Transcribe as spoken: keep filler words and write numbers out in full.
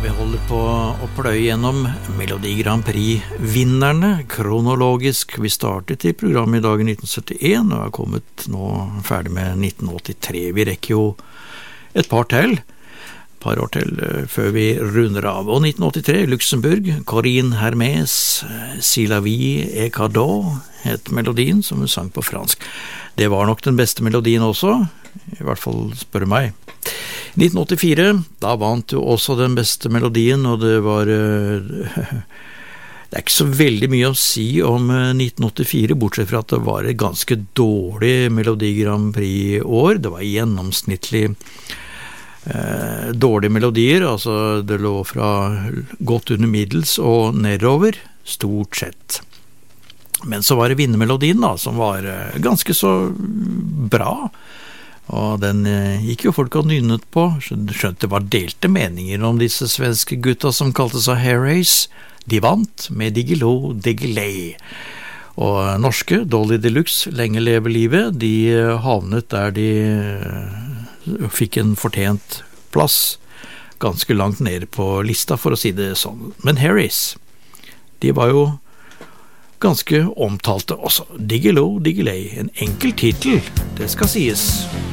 Vi holder på å pløye gjennom Melodi Grand Prix-vinnerne kronologisk. Vi startet i programmet i dag i nitten syttien og har kommet nå ferdig med nitten åttitre. Vi rekker jo et par til, et par år til før vi runder av. Og nitten åttitre, Luxembourg, Corinne Hermès, Si la vie et cadeau, het melodien som hun sang på fransk. Det var nok den beste melodien også, i hvert fall spør meg. nitten åttifire, da vant jo også den beste melodien, og det var det er ikke så veldig mye å si om nitten åttifire, bortsett fra at det var et ganske dårlig Melodi Grand Prix-år. Det var gjennomsnittlig eh, dårlige melodier, altså det lå fra godt under middels og nedover, stort sett. Men så var det vinnermelodien da, som var ganske så bra, og den gikk jo folk og nynnet på. Skjønt det var delte meninger om disse svenske gutta som kalte seg Harris. De vant med Diggiloo Diggiley. Og norske Dolly Deluxe, Lenge leve livet, de havnet der de fikk en fortjent plass, ganske langt nede på lista, for å si det sånn. Men Harris, de var jo ganske omtalte også. Diggiloo Diggiley, en enkel titel, det skal sies.